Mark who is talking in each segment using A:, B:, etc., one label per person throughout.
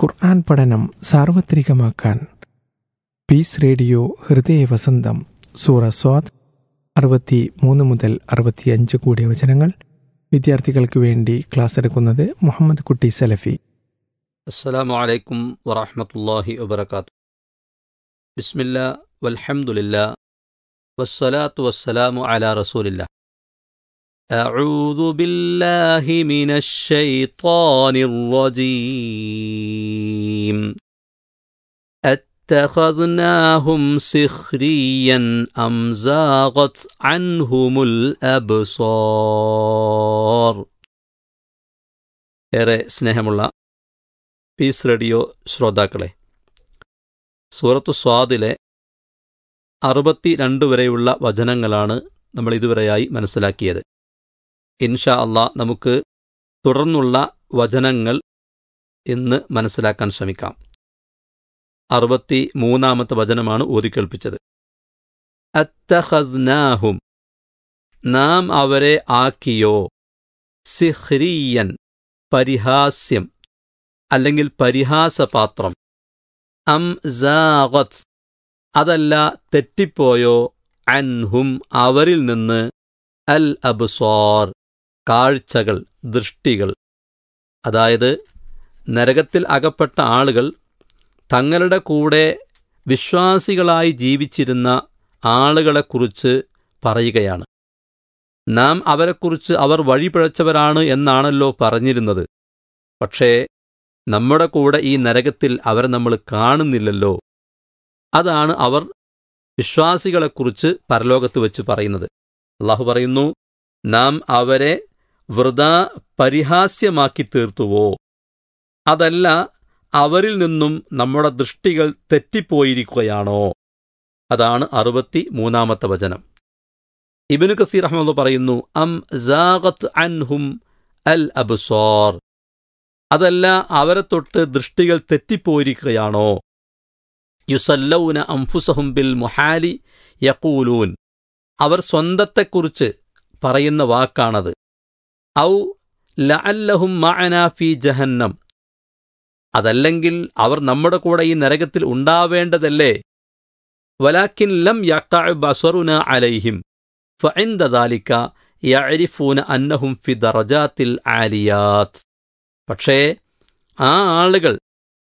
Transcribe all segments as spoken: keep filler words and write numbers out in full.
A: ഖുർആൻ പഠനം സാർവത്രികമാക്കാൻ piece radio ഹൃദയ വസന്തം സൂറ സ്വാദ് അറുപത്തി മൂന്ന് മുതൽ അറുപത്തിയഞ്ച് കൂടിയ വചനങ്ങൾ വിദ്യാർത്ഥികൾക്ക് വേണ്ടി ക്ലാസ് എടുക്കുന്നത് മുഹമ്മദ് കുട്ടി സലഫി.
B: അസ്സലാമു അലൈക്കും വറഹ്മത്തുള്ളാഹി വബറകാതുഹു. ബിസ്മില്ലാ വൽഹംദുലില്ലാ വസ്സലാത്തു വസ്സലാമു അലാ റസൂലില്ലാ. അഊദു ബില്ലാഹി മിനശ് ശൈത്വാനിർ റജീം. അത്തഖദ്നാഹും സിഖ്രിയൻ അം സാഗത് അൻഹുമുൽ അബ്സാർ. ഏറെ സ്നേഹമുള്ള പീസ് റേഡിയോ ശ്രോതാക്കളെ, സൂറത്തു സ്വാദിലെ അറുപത്തി രണ്ട് വരെയുള്ള വചനങ്ങളാണ് നമ്മൾ ഇതുവരെയായി മനസ്സിലാക്കിയത്. ഇൻഷാ അള്ളാ നമുക്ക് തുടർന്നുള്ള വചനങ്ങൾ ഇന്ന് മനസ്സിലാക്കാൻ ശ്രമിക്കാം. അറുപത്തി മൂന്നാമത്തെ വചനമാണ് ഓതിക്കേൾപ്പിച്ചത്. അത്തഖദ്നാഹും, നാം അവരെ ആക്കിയോ, സിഖ്രിയൻ, പരിഹാസ്യം അല്ലെങ്കിൽ പരിഹാസപാത്രം, അം സാഗത്, അതല്ല തെറ്റിപ്പോയോ, അൻഹും, അവരിൽ നിന്ന്, അൽ അബ്സാർ, കാഴ്ചകൾ, ദൃഷ്ടികൾ. അതായത് നരകത്തിൽ അകപ്പെട്ട ആളുകൾ തങ്ങളുടെ കൂടെ വിശ്വാസികളായി ജീവിച്ചിരുന്ന ആളുകളെക്കുറിച്ച് പറയുകയാണ്. നാം അവരെക്കുറിച്ച് അവർ വഴിപിഴച്ചവരാണ് എന്നാണല്ലോ പറഞ്ഞിരുന്നത്. പക്ഷേ നമ്മുടെ കൂടെ ഈ നരകത്തിൽ അവരെ നമ്മൾ കാണുന്നില്ലല്ലോ. അതാണ് അവർ വിശ്വാസികളെക്കുറിച്ച് പരലോകത്ത് വെച്ച് പറയുന്നത്. അല്ലാഹു പറയുന്നു, നാം അവരെ വൃഥാ പരിഹാസ്യമാക്കി തീർത്തുവോ, അതല്ല അവരിൽ നിന്നും നമ്മുടെ ദൃഷ്ടികൾ തെറ്റിപ്പോയിരിക്കുകയാണോ. അതാണ് അറുപത്തി മൂന്നാമത്തെ വചനം. ഇബ്നു കസീർ റഹ്മത്തുള്ളാഹി പറയുന്നു, അം സാഗത് അൻഹും അൽ അബ്സാർ, അതല്ല അവരെ തൊട്ട് ദൃഷ്ടികൾ തെറ്റിപ്പോയിരിക്കുകയാണോ. യുസല്ലൗന അംഫുസഹും ബിൽ മുഹാലി യഖൂലൂൻ, അവർ സ്വന്തത്തെക്കുറിച്ച് പറയുന്ന വാക്കാണത്. ഔ ലഅല്ലഹും മഅനാ ഫീ ജഹന്നം, അതല്ലെങ്കിൽ അവർ നമ്മുടെ കൂടെ ഈ നരകത്തിൽ ഉണ്ടാവേണ്ടതല്ലേ. വലാക്കിൻ ലം യഖഅ ബസറുനാ അലൈഹിം ഫഇൻദ ദാലിക യഅരിഫൂന അന്നഹും ഫി ദറജാത്തിൽ ആലിയാത്ത്. പക്ഷേ ആ ആളുകൾ,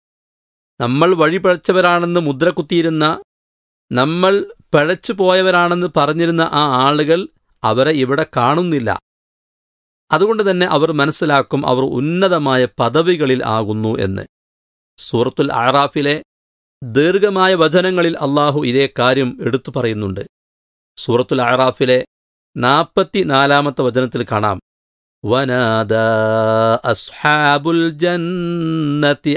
B: നമ്മൾ വഴിപഴച്ചവരാണെന്ന് മുദ്ര കുത്തിയിരുന്ന, നമ്മൾ പഴച്ചു പോയവരാണെന്ന് പറഞ്ഞിരുന്ന ആ ആളുകൾ അവരെ ഇവിടെ കാണുന്നില്ല. അതുകൊണ്ട് തന്നെ അവർ മനസ്സിലാക്കും അവർ ഉന്നതമായ പദവികളിൽ ആകുന്നു എന്ന്. സൂറത്തുൽ അഅറാഫിലെ ദീർഘമായ വചനങ്ങളിൽ അള്ളാഹു ഇതേ കാര്യം എടുത്തു പറയുന്നുണ്ട്. സൂറത്തുൽ അഅറാഫിലെ നാൽപ്പത്തിനാലാമത്തെ വചനത്തിൽ കാണാം, വനാദാ അസ്ഹാബുൽ ജന്നതി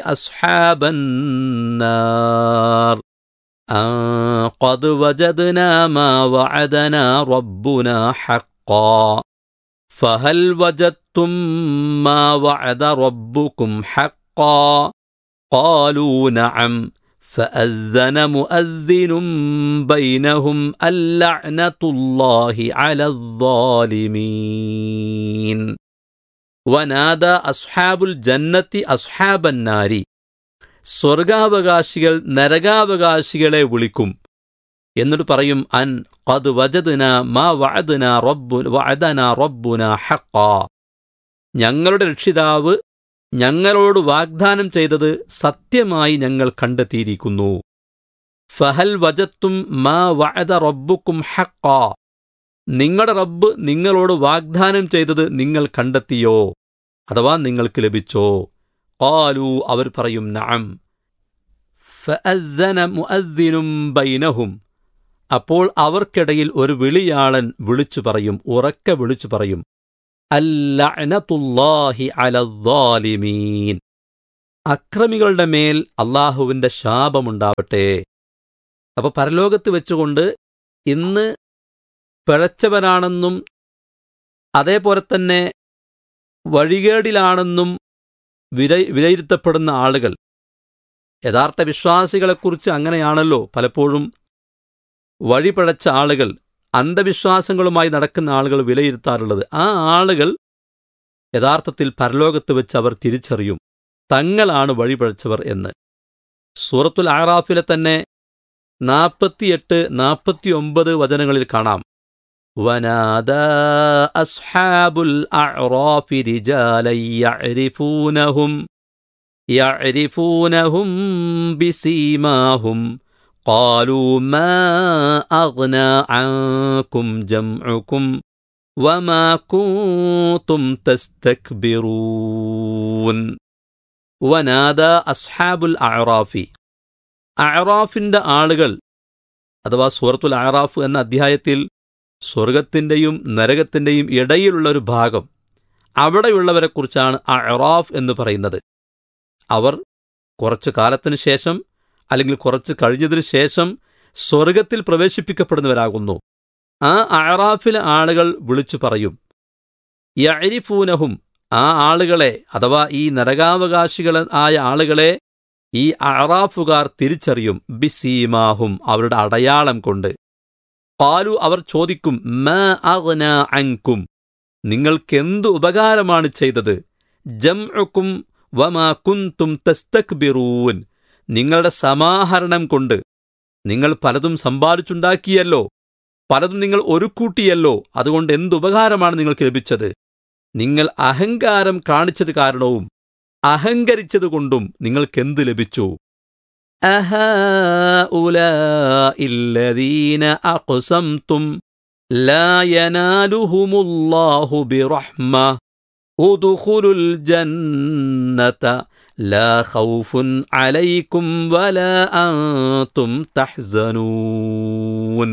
B: അസ്ഹാബന്നാർ അൻ ഖദ് വജദ്നാ മാ വഅദനാ റബ്ബുനാ ഹഖ്ഖാ ഫഹൽ വജദ്തും മാ വഅദ റബ്ബുക്കും ഹഖ്ഖാ ഖാലൂ നഅം ഫഅദ്ദന മുഅദ്ദിനും ബൈനഹും അല്ലഅ്നതുല്ലാഹി അലൽ ളാലിമീൻ. വനാദ അസ്ഹാബുൽ ജന്നത്തി അസ്ഹാബന്നാരി, സ്വർഗാവകാശികൾ നരകാവകാശികളെ വിളിക്കും. എന്നിട്ട് പറയും, അൻ ഖദ് വജദ്നാ മാ വഅദ്നാ റബ്ബു വഅദനാ റബ്ബുനാ ഹഖ്ഖാ, ഞങ്ങളുടെ രക്ഷിതാവ് ഞങ്ങളോട് വാഗ്ദാനം ചെയ്തത് സത്യമായി ഞങ്ങൾ കണ്ടെത്തിയിരിക്കുന്നു. ഫഹൽ വജത്തും മാ വഅദ റബ്ബുക്കും ഹഖ്ഖാ, നിങ്ങളുടെ റബ്ബ് നിങ്ങളോട് വാഗ്ദാനം ചെയ്തത് നിങ്ങൾ കണ്ടെത്തിയോ, അഥവാ നിങ്ങൾക്ക് ലഭിച്ചോ. ഖാലൂ, അവർ പറയും, നഅം. ഫഅദ്ദന മുഅദ്ദിനും ബൈനഹും, അപ്പോൾ അവർക്കിടയിൽ ഒരു വിളിയാളൻ വിളിച്ചു പറയും, ഉറക്കെ വിളിച്ചു പറയും, അല്ലഅ്നതുല്ലാഹി അലൽ ളാലിമീൻ, അക്രമികളുടെ മേൽ അള്ളാഹുവിന്റെ ശാപമുണ്ടാവട്ടെ. അപ്പൊ പരലോകത്ത് വെച്ചുകൊണ്ട് ഇന്ന് പിഴച്ചവനാണെന്നും അതേപോലെ തന്നെ വഴികേടിലാണെന്നും വില വിലയിരുത്തപ്പെടുന്ന ആളുകൾ, യഥാർത്ഥ വിശ്വാസികളെക്കുറിച്ച് അങ്ങനെയാണല്ലോ പലപ്പോഴും വഴിപിഴച്ച ആളുകൾ, അന്ധവിശ്വാസങ്ങളുമായി നടക്കുന്ന ആളുകൾ വിലയിരുത്താറുള്ളത്. ആ ആളുകൾ യഥാർത്ഥത്തിൽ പരലോകത്ത് വെച്ച് അവർ തിരിച്ചറിയും, തങ്ങളാണ് വഴിപഴച്ചവർ എന്ന്. സൂറത്തുൽ അഅറാഫിലെ തന്നെ നാൽപ്പത്തിയെട്ട് നാൽപ്പത്തിയൊമ്പത് വചനങ്ങളിൽ കാണാം, വനാദാ അസ്ഹാബുൽ അഅറാഫി റിജാലൻ യഅരിഫൂനഹും യഅരിഫൂനഹും ബിസീമാഹും ഖാലൂ മാ അഗ്നാ അൻകും ജംഉകും വമാ കുൻതും തസ്തക്ബിറൂൻ. വനാദാ അസ്ഹാബുൽ അഅറാഫി, അഅറാഫിന്റെ ആളുകൾ അഥവാ സൂറത്തുൽ അഅറാഫ് എന്ന അധ്യായത്തിൽ സ്വർഗത്തിൻ്റെയും നരകത്തിൻ്റെയും ഇടയിലുള്ള ഒരു ഭാഗം, അവിടെയുള്ളവരെക്കുറിച്ചാണ് അഅറാഫ് എന്ന് പറയുന്നത്. അവർ കുറച്ചു കാലത്തിനു ശേഷം അല്ലെങ്കിൽ കുറച്ച് കഴിഞ്ഞതിനു ശേഷം സ്വർഗത്തിൽ പ്രവേശിപ്പിക്കപ്പെടുന്നവരാകുന്നു. ആ അഅറാഫിലെ ആളുകൾ വിളിച്ചു പറയും, യഅരിഫൂനഹും, ആ ആളുകളെ അഥവാ ഈ നരകാവകാശികൾ ആയ ആളുകളെ ഈ അഅറാഫുകാർ തിരിച്ചറിയും, ബിസീമാഹും, അവരുടെ അടയാളം കൊണ്ട്. ഖാലു, അവർ ചോദിക്കും, മാ അഗ്നാ അൻകും, നിങ്ങൾക്കെന്ത് ഉപകാരമാണ് ചെയ്തത്, ജംഉകും വമാ കുൻതും തസ്തക്ബിറൂൻ, നിങ്ങളുടെ സമാഹരണം കൊണ്ട് നിങ്ങൾ പലതും സമ്പാദിച്ചുണ്ടാക്കിയല്ലോ, പലതും നിങ്ങൾ ഒരുക്കൂട്ടിയല്ലോ, അതുകൊണ്ട് എന്തുപകാരമാണ് നിങ്ങൾക്ക് ലഭിച്ചത്? നിങ്ങൾ അഹങ്കാരം കാണിച്ചത് കാരണവും അഹങ്കരിച്ചതുകൊണ്ടും നിങ്ങൾക്കെന്ത് ലഭിച്ചു? അഹഉലാഇല്ലദീന അഖ്സംതും ലാ യനാലുഹുമുല്ലാഹു ബിറഹ്മ ഉദ്ഖുലുൽ ജന്നത ലാ ഖൗഫുൻ അലൈക്കും വലാ അൻതും തഹ്സനൂൻ.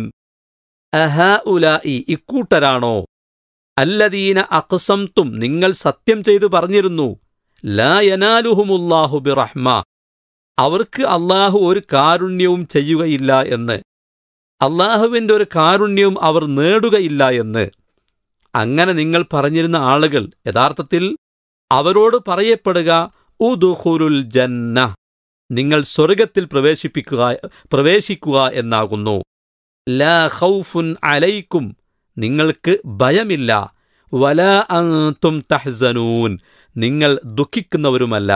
B: അഹഉലാഇ, ഇക്കൂട്ടരാണോ, അല്ലദീന അഖ്സംതും, നിങ്ങൾ സത്യം ചെയ്തു പറഞ്ഞിരുന്നു, ലാ യനാലുഹുമുല്ലാഹു ബിറഹ്മ, അവർക്ക് അള്ളാഹു ഒരു കാരുണ്യവും ചെയ്യുകയില്ല എന്ന്, അള്ളാഹുവിൻ്റെ ഒരു കാരുണ്യവും അവർ നേടുകയില്ല എന്ന്. അങ്ങനെ നിങ്ങൾ പറഞ്ഞിരുന്ന ആളുകൾ യഥാർത്ഥത്തിൽ അവരോട് പറയപ്പെടുക ഉദ്ഖുലുൽ ജന്ന, നിങ്ങൾ സ്വർഗത്തിൽ പ്രവേശിപ്പിക്കുക പ്രവേശിക്കുക എന്നാകുന്നു. ലാ ഖൗഫുൻ അലൈക്കും, നിങ്ങൾക്ക് ഭയമില്ല, വലാ അൻതും തഹ്സനൂൻ, നിങ്ങൾ ദുഃഖിക്കുന്നവരുമല്ല.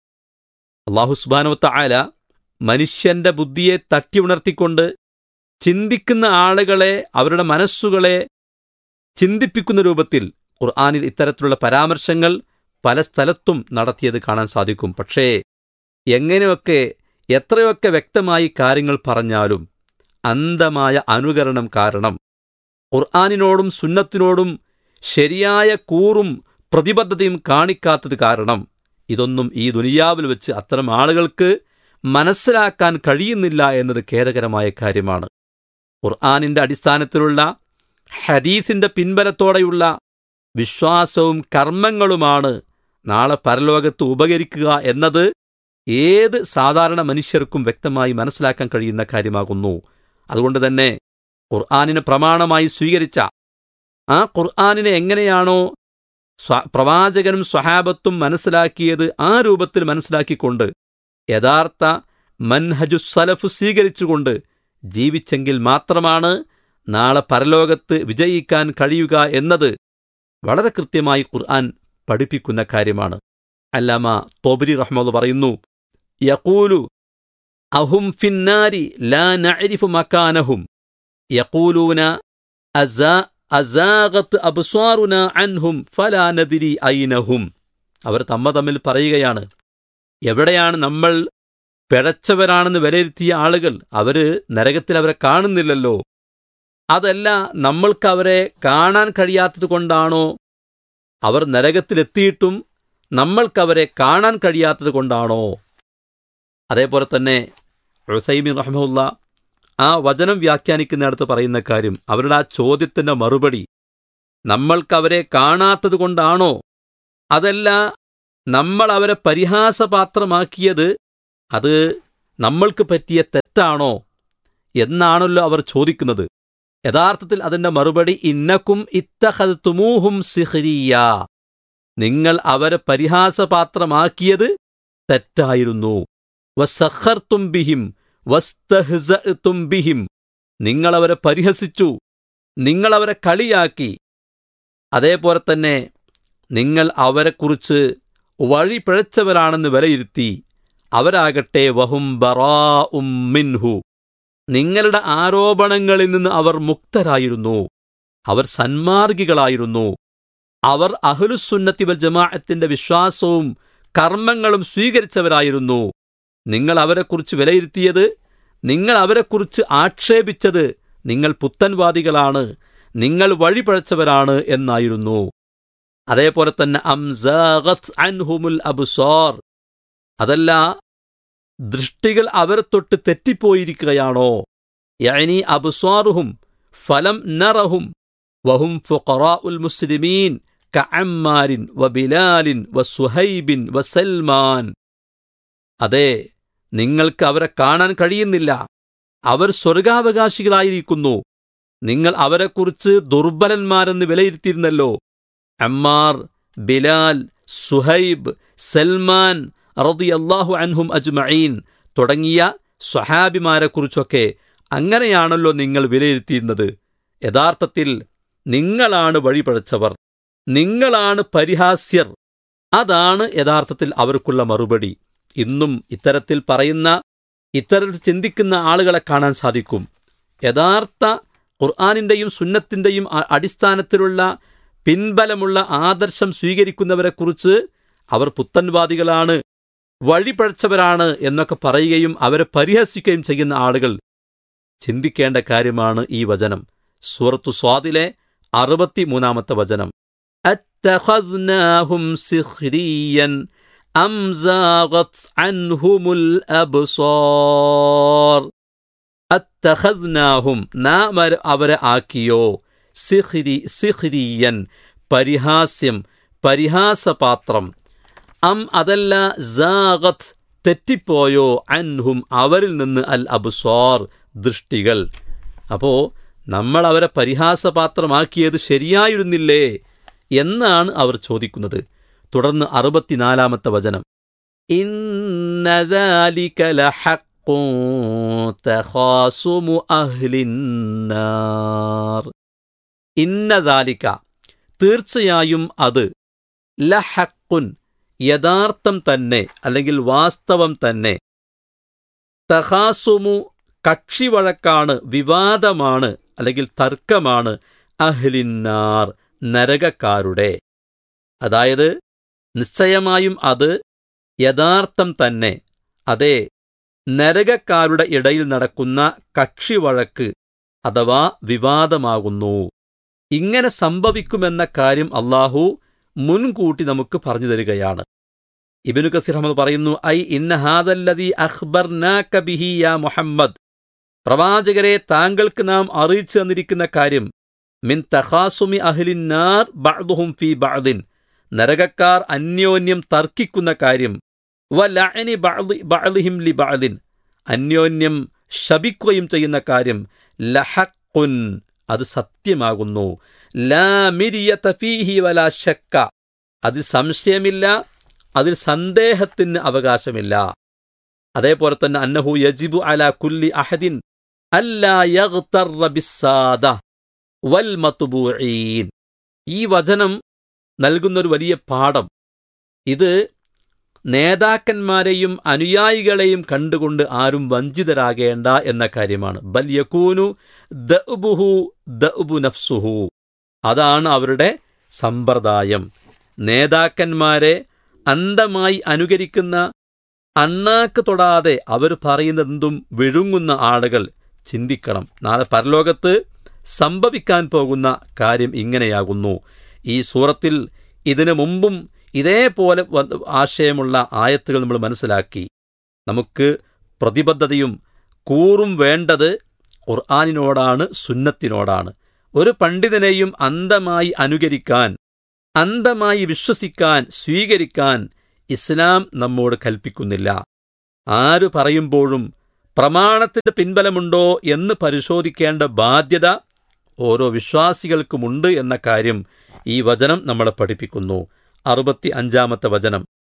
B: അല്ലാഹു സുബ്ഹാനഹു വ തആല മനുഷ്യന്റെ ബുദ്ധിയെ തട്ടി ഉണർത്തിക്കൊണ്ട് ചിന്തിക്കുന്ന ആളുകളെ, അവരുടെ മനസ്സുകളെ ചിന്തിപ്പിക്കുന്ന രൂപത്തിൽ ഖുർആനിൽ ഇത്തരത്തിലുള്ള പരാമർശങ്ങൾ പല സ്ഥലത്തും നടത്തിയത് കാണാൻ സാധിക്കും. പക്ഷേ എങ്ങനെയൊക്കെ എത്രയൊക്കെ വ്യക്തമായി കാര്യങ്ങൾ പറഞ്ഞാലും അന്ധമായ അനുകരണം കാരണം, ഖുർആനിനോടും സുന്നത്തിനോടും ശരിയായ കൂറും പ്രതിബദ്ധതയും കാണിക്കാത്തത് കാരണം ഇതൊന്നും ഈ ദുനിയാവിൽ വെച്ച് അത്തരം ആളുകൾക്ക് മനസ്സിലാക്കാൻ കഴിയുന്നില്ല എന്നത് ഖേദകരമായ കാര്യമാണ്. ഖുർആനിന്റെ അടിസ്ഥാനത്തിലുള്ള ഹദീസിന്റെ പിൻബലത്തോടെയുള്ള വിശ്വാസവും കർമ്മങ്ങളുമാണ് നാളെ പരലോകത്ത് ഉപകരിക്കുക എന്നത് ഏത് സാധാരണ മനുഷ്യർക്കും വ്യക്തമായി മനസ്സിലാക്കാൻ കഴിയുന്ന കാര്യമാകുന്നു. അതുകൊണ്ട് തന്നെ ഖുർആനിനെ പ്രമാണമായി സ്വീകരിച്ച ആ ഖുർആനിനെ എങ്ങനെയാണോ പ്രവാചകനും സ്വഹാബത്തും മനസ്സിലാക്കിയത് ആ രൂപത്തിൽ മനസ്സിലാക്കിക്കൊണ്ട് യഥാർത്ഥ മൻഹജുസ് സലഫ് സ്വീകരിച്ചുകൊണ്ട് ജീവിച്ചെങ്കിൽ മാത്രമാണ് നാളെ പരലോകത്ത് വിജയിക്കാൻ കഴിയുക എന്നത് വളരെ കൃത്യമായി ഖുർആൻ പഠിപ്പിക്കുന്ന കാര്യമാണ്. അല്ലാമ തോബരി റഹ്മത്തുള്ളാഹി പറയുന്നു, യഖൂലു അഹും ഫിന്നാരി ലാ നഅരിഫു മകാനഹും യഖൂലൂന അസാ അസാഗത്ത് അബ്സ്വാറുന അൻഹും ഫലാ നദ്രി ഐനഹും. അവർ തമ്മ തമ്മിൽ പറയുകയാണ്, എവിടെയാണ് നമ്മൾ പിഴച്ചവരാണെന്ന് വിലയിരുത്തിയ ആളുകൾ, അവര് നരകത്തിൽ അവരെ കാണുന്നില്ലല്ലോ, അതല്ല നമ്മൾക്ക് അവരെ കാണാൻ കഴിയാത്തത് കൊണ്ടാണോ, അവർ നരകത്തിലെത്തിയിട്ടും നമ്മൾക്കവരെ കാണാൻ കഴിയാത്തത് കൊണ്ടാണോ? അതേപോലെ തന്നെ ഉസൈമീൻ റഹ്മത്തുള്ളാഹി ആ വചനം വ്യാഖ്യാനിക്കുന്നിടത്ത് പറയുന്ന കാര്യം, അവരുടെ ആ ചോദ്യത്തിന്റെ മറുപടി നമ്മൾക്കവരെ കാണാത്തത് കൊണ്ടാണോ, അതല്ല നമ്മൾ അവരെ പരിഹാസപാത്രമാക്കിയത് അത് നമ്മൾക്ക് പറ്റിയ തെറ്റാണോ എന്നാണല്ലോ അവർ ചോദിക്കുന്നത്. യഥാർത്ഥത്തിൽ അതിന്റെ മറുപടി ഇന്നക്കും ഇത്തഖദ്തുമൂഹും സിഖ്രിയ, നിങ്ങൾ അവരെ പരിഹാസപാത്രമാക്കിയത് തെറ്റായിരുന്നു. വസഖർതും ബിഹിം വസ്തഹ്സഅതും ബിഹിം, നിങ്ങളവരെ പരിഹസിച്ചു, നിങ്ങളവരെ കളിയാക്കി, അതേപോലെ തന്നെ നിങ്ങൾ അവരെക്കുറിച്ച് വഴി പിഴച്ചവരാണെന്ന് വിലയിരുത്തി അവരാകട്ടെ വഹും ബറാഉം മിൻഹു, നിങ്ങളുടെ ആരോപണങ്ങളിൽ നിന്ന് അവർ മുക്തരായിരുന്നു, അവർ സന്മാർഗികളായിരുന്നു, അവർ അഹ്ലുസുന്നത്തി വൽ ജമാഅത്തിന്റെ വിശ്വാസവും കർമ്മങ്ങളും സ്വീകരിച്ചവരായിരുന്നു. നിങ്ങൾ അവരെക്കുറിച്ച് വിലയിരുത്തിയത്, നിങ്ങൾ അവരെക്കുറിച്ച് ആക്ഷേപിച്ചത് നിങ്ങൾ പുത്തൻവാദികളാണ്, നിങ്ങൾ വഴിപഴച്ചവരാണ് എന്നായിരുന്നു. അതേപോലെ തന്നെ അംസാഗത് അൻഹുമുൽ അബ്സാർ, അതല്ല ദൃഷ്ടികൾ അവരെ തൊട്ട് തെറ്റിപ്പോയിരിക്കുകയാണോ? യഅനി അബ്സാറുഹും ഫലം നറഹും വഹും ഫുഖറാഉൽ മുസ്ലിമീൻ കഅമ്മാരിൻ വബിലാലിൻ വസുഹൈബിൻ വസൽമാൻ. അതെ, നിങ്ങൾക്ക് അവരെ കാണാൻ കഴിയുന്നില്ല, അവർ സ്വർഗാവകാശികളായിരിക്കുന്നു. നിങ്ങൾ അവരെക്കുറിച്ച് ദുർബലന്മാരെന്ന് വിലയിരുത്തിയിരുന്നല്ലോ. അമ്മാർ, ബിലാൽ, സുഹൈബ്, സൽമാൻ റളിയല്ലാഹു അൻഹും അജ്മഈൻ തുടങ്ങിയ സ്വഹാബിമാരെക്കുറിച്ചൊക്കെ അങ്ങനെയാണല്ലോ നിങ്ങൾ വിലയിരുത്തിയിരുന്നത്. യഥാർത്ഥത്തിൽ നിങ്ങളാണ് വഴിപഴച്ചവർ, നിങ്ങളാണ് പരിഹാസ്യർ. അതാണ് യഥാർത്ഥത്തിൽ അവർക്കുള്ള മറുപടി. ഇന്നും ഇത്തരത്തിൽ പറയുന്ന, ഇത്തരത്തിൽ ചിന്തിക്കുന്ന ആളുകളെ കാണാൻ സാധിക്കും. യഥാർത്ഥ ഖുർആനിന്റെയും സുന്നത്തിന്റെയും അടിസ്ഥാനത്തിലുള്ള പിൻബലമുള്ള ആദർശം സ്വീകരിക്കുന്നവരെക്കുറിച്ച് അവർ പുത്തൻവാദികളാണ്, വഴിപഴച്ചവരാണ് എന്നൊക്കെ പറയുകയും അവരെ പരിഹസിക്കുകയും ചെയ്യുന്ന ആളുകൾ ചിന്തിക്കേണ്ട കാര്യമാണ് ഈ വചനം. സൂറത്തു സ്വാദിലെ അറുപത്തിമൂന്നാമത്തെ വചനം. അത്തഖദ്നാഹും സിഖ്രിയൻ അം സാഗത് അൻഹുമുൽ അബ്സാർ. അത്തഖദ്നാഹും, നാം അവരെ ആക്കിയോ, സിഖ്രി സിഖ്രിയൻ പരിഹാസ്യം, പരിഹാസപാത്രം. അം അതല്ല സാഗത് തെറ്റിപ്പോയോ, അൻഹും അവരിൽ നിന്ന് അൽ അബ്സാർ ദൃഷ്ടികൾ. അപ്പോ നമ്മൾ അവരെ പരിഹാസപാത്രമാക്കിയത് ശരിയായിരുന്നില്ലേ എന്നാണ് അവർ ചോദിക്കുന്നത്. തുടർന്ന് അറുപത്തിനാലാമത്തെ വചനം. ഇന്ന ദാലിക ലഹഖ്ഖുൻ തഖാസുമു അഹ്ലിന്നാർ. ഇന്ന ദാലിക, തീർച്ചയായും അത്, ലഹഖ്ഖുൻ യഥാർത്ഥം തന്നെ അല്ലെങ്കിൽ വാസ്തവം തന്നെ, തഖാസുമു കക്ഷിവഴക്കാണ്, വിവാദമാണ് അല്ലെങ്കിൽ തർക്കമാണ്, അഹ്ലിന്നാർ നരകക്കാരുടെ. അതായത് നിശ്ചയമായും അത് യഥാർത്ഥം തന്നെ, അതെ, നരകക്കാരുടെ ഇടയിൽ നടക്കുന്ന കക്ഷിവഴക്ക് അഥവാ വിവാദമാകുന്നു. ഇങ്ങനെ സംഭവിക്കുമെന്ന കാര്യം അല്ലാഹു മുൻകൂട്ടി നമുക്ക് പറഞ്ഞു തരികയാണ്. ഇബ്നു കസീർ റഹ്മത്തുള്ളാഹി പറയുന്നു, ഐ ഇന്ന ഹാദല്ലദീ അഖ്ബർനാക ബിഹി യാ മുഹമ്മദ്, പ്രവാചകരെ താങ്കൾക്ക് നാം അറിയിച്ചു തന്നിരിക്കുന്ന കാര്യം, മിൻ തഖാസുമി അഹ്ലിന്നാർ ബഅ്ദുഹും ഫീ ബഅ്ദിൻ, നരകക്കാർ അന്യോന്യം തർക്കിക്കുന്ന കാര്യം, വ ലഅനി ബഅ്ദി ബഅ്ദിഹിം ലി ബഅ്ദിൻ, അന്യോന്യം ശപിക്കുകയും ചെയ്യുന്ന കാര്യം, ലഹഖുൻ അത് സത്യമാകുന്നു, ലാ മിരിയത ഫീഹി വലാ ശക്ക അതിൽ സംശയമില്ല, അതിൽ സന്ദേഹത്തിന് അവകാശമില്ല. അതേപോലെ തന്നെ അന്നഹു യജിബു അലാ കുല്ലി അഹദിൻ അല്ലാ യഗ്തറ ബിസ്സാദ വൽ മത്ബൂഈൻ. ഈ വചനം നൽകുന്നൊരു വലിയ പാഠം ഇത് നേതാക്കന്മാരെയും അനുയായികളെയും കണ്ടുകൊണ്ട് ആരും വഞ്ചിതരാകേണ്ട എന്ന കാര്യമാണ്. ബൽ യകൂനു ദഅ്ബുഹു ദഅ്ബു നഫ്സുഹു, അതാണ് അവരുടെ സമ്പ്രദായം. നേതാക്കന്മാരെ അന്ധമായി അനുകരിക്കുന്ന, അണ്ണാക്ക് തൊടാതെ അവർ പറയുന്നതെന്തും വിഴുങ്ങുന്ന ആളുകൾ ചിന്തിക്കണം, നാളെ പരലോകത്ത് സംഭവിക്കാൻ പോകുന്ന കാര്യം ഇങ്ങനെയാകുന്നു. ഈ സൂറത്തിൽ ഇതിനു മുമ്പും ഇതേപോലെ ആശയമുള്ള ആയത്തുകൾ നമ്മൾ മനസ്സിലാക്കി. നമുക്ക് പ്രതിബദ്ധതയും കൂറും വേണ്ടത് ഖുർആനിനോടാണ്, സുന്നത്തിനോടാണ്. ഒരു പണ്ഡിതനെയും അന്ധമായി അനുകരിക്കാൻ, അന്ധമായി വിശ്വസിക്കാൻ, സ്വീകരിക്കാൻ ഇസ്ലാം നമ്മോട് കൽപ്പിക്കുന്നില്ല. ആര് പറയുമ്പോഴും പ്രമാണത്തിന്റെ പിൻബലമുണ്ടോ എന്ന് പരിശോധിക്കേണ്ട ബാധ്യത ഓരോ വിശ്വാസികൾക്കുമുണ്ട് എന്ന കാര്യം ഈ വചനം നമ്മളെ പഠിപ്പിക്കുന്നു. അറുപത്തി അഞ്ചാമത്തെ വചനം.